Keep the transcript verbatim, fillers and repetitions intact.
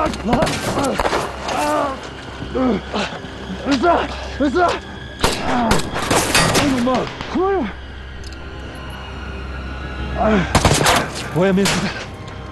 儿子，儿子，怎么？快！哎，我也没事的。